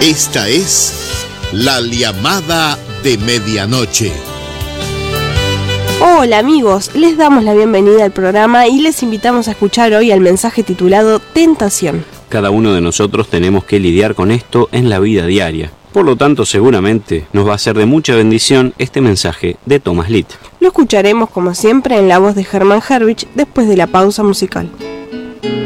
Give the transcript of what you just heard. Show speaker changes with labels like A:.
A: Esta es La Llamada de Medianoche.
B: Hola amigos, les damos la bienvenida al programa y les invitamos a escuchar hoy el mensaje titulado Tentación.
C: Cada uno de nosotros tenemos que lidiar con esto en la vida diaria. Por lo tanto, seguramente nos va a ser de mucha bendición este mensaje de Thomas Litt.
B: Lo escucharemos como siempre en la voz de Hermann Herrich después de la pausa musical.